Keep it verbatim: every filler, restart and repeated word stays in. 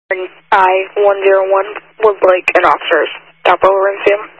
I one zero one would like an officer's stop over in Sam.